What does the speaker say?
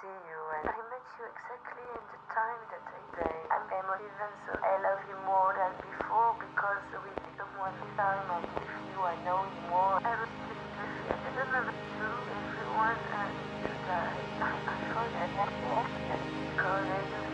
see you, and I met you exactly in the time that I say. I'm even so I love you more than before because with someone this time I'm with you, I know you more. I was thinking of you. I don't know to everyone and to die. I forget that because I